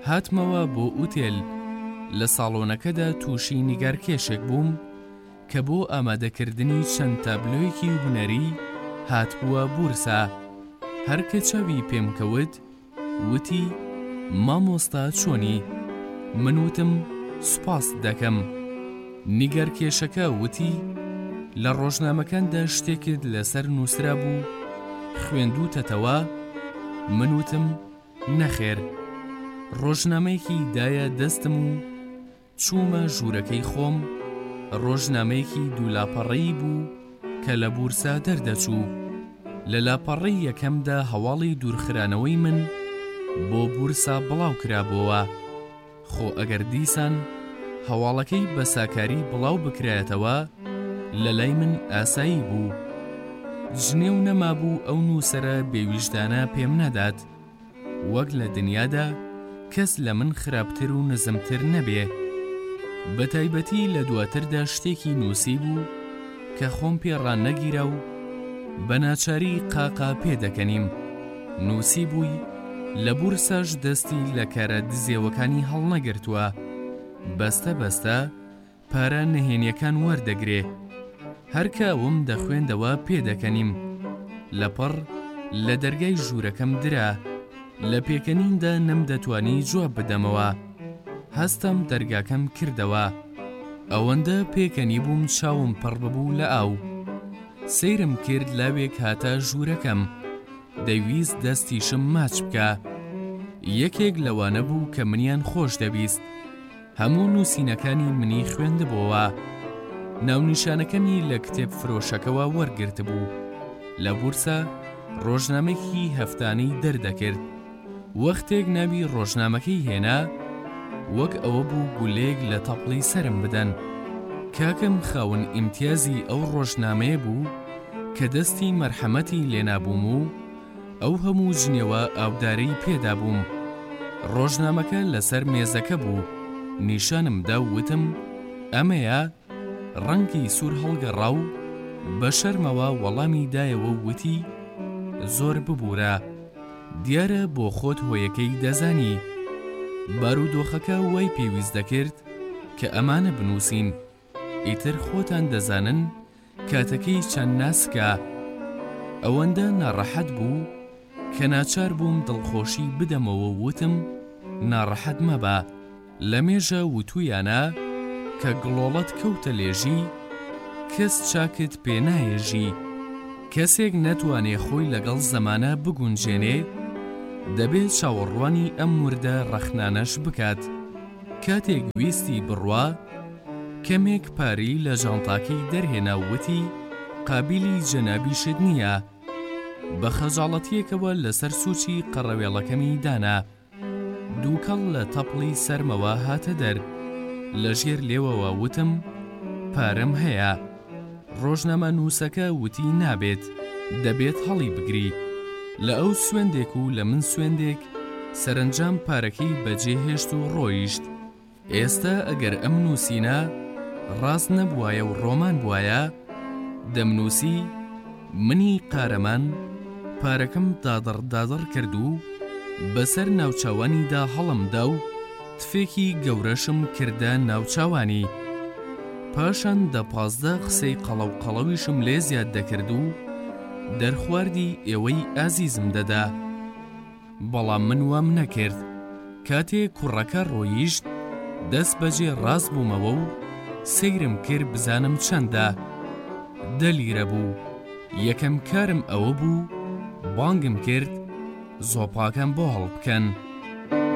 هاتمەوە بۆ ئوتێل. لە ساڵۆنەکەدا تووشی نیگارکێشێک بووم کە بۆ ئامادەکردنی چەند تابلۆیەکی هونەری هاتبووە بورسا. هەرکە چاوی پێم کەوت وتی مامۆستا چۆنی؟ من وتم سوپاس دەکەم. نیگارکێشەکە وتی لە ڕۆژنامەکاندا شتێکت لەسەر نووسرا بوو خوێندووتەتەوە؟ من وتم نەخێر. ڕۆژنامەیەکی دایە دەستم و چوومە ژوورەکەی خۆم. ڕۆژنامەیەکی دوو لاپەڕەیی بوو کە لە بورسا دەردەچوو. لە لاپەڕەی یەکەمدا هەواڵی دوورخرانەوەی من بۆ بورسا بڵاو کرابووە. خۆ ئەگەر دیسان هەواڵەکەی بە ساکاری بڵاو بکرایەتەوە لە لای من ئاسایی بوو. ژنێو نەمابوو ئەو نووسەرە بێویژدانە پێم نەدات وەک لە دنیادا کەس لە من خراپتر و نزمتر نەبێ. بە تایبەتی لە دواتردا شتێکی نووسی بوو کە خۆم پێڕان نەگیرە و بە ناچاری قاقا پێدەکەنیم. نووسی بووی لە بورساش دەستی لە کارە دزێوەکانی هەڵنەگرتووە. بەستە بەستە پارە نەهێنیەکان وەردەگرێ. هەرکە ئەوم دەخوێندەوە پێدەکەنیم. لەپڕ لە دەرگای ژوورەکەم درا. لە پێکەنیندا نەمدەتوانی جواب بدەمەوە. هەستم دەرگاکەم کردەوە. ئەوەندە پێکەنی بووم چاوم پڕ ببوو لە ئاو. سەیرم کرد لاوێک هاتە ژوورەکەم. دەیویست دەستیشم ماچ بکە. یەکێک لەوانە بوو کە منیان خۆش دەبیست. هەموو نووسینەکانی منی خوێندبووە. ناونیشانەکەمی لە کتێب فرۆشەکەوە وەرگرت بوو. لە بورسا ڕۆژنامەیەکی هەفتانەی دەردەکرد. وەختێک ناوی ڕۆژنامەکەی هێنا وەک ئەوە بوو گولێک لە تەپڵی سرم بدەن. کاکەم خاون ئیمتیازی ئەو ڕۆژنامەیە بوو کە دەستی مەرحەمەتی لێنابووم و ئەو هەموو ژنێوە ئاودارەی پێدا بووم. ڕۆژنامەکە لەسەر مێزەکە بوو. نیشانمدا و وتم ئەمەیە؟ ڕەنگی سوور هەڵگەڕا و بە شەرمەوە وەڵامی دایەوە وتی زۆر ببوورە. دیارە بۆ خۆت هۆیەکەی دەزانی. بارودۆخەکە وای پێویست دەکرد کە ئەمانە بنووسین. ئیتر خۆتان دەزانن کاتەکەی چەند ناسکە. ئەوەندە ناڕەحەت بوو کە ناچار بووم دڵخۆشی بدەمەوە وتم ناڕەحەت مەبە. لە مێژە وتویانە کە گڵۆڵەت کەوتە لێژی کەس چاکت پێ نایێژی. کەسێک نەتوانێ خۆی لەگەڵ زەمانە بگونجێنێ دەبێت چاوەڕوانی ئەم وردە ڕەخنانەش بکات. کاتێک ویستی بڕوا کەمێک پاری لە ژانتاکەی دەرهێنا وتی قابلی جەنابیشت نییە. بە خەجاڵەتیەکەوە لەسەر سووچی قەڕەوێڵەکەمی دانا. دووکەڵ لە تەپڵی سەرمەوە هاتە دەر. لە ژێر لێوەوە وتم پارەم هەیە. ڕۆژنامە نووسەکە وتی نابێت دەبێت هەڵی بگری. لە ئەو سوێندێک و لە من سوێندێک سەرنجام پارەکەی بەجێ هێشت و ڕۆیشت. ئێستا ئەگەر ئەم نووسینە ڕاست نەبوایە و ڕۆمان بوایە دەمنووسی منی قارەمان پارەکەم دادڕ کرد و بەسەر ناوچاوانیدا هەڵمدا و تفێکی گەورەشم کردە ناوچاوانی. پاشان دە 15 قسەی قەڵەویشم لێ زیاد دەکرد و دەرخواردی ئێوەی ئازیزم دەدا. بەڵام من وام نەکرد. کاتێ کوڕەکە ڕۆیشت دەست بەجێ ڕاست بوومەوە و سەیرم کرد بزانم چەندە. 10 لیرە بوو. یەکەم کارم ئەوە بوو بانگم کرد زۆپاکەم بۆ هەڵبکەن.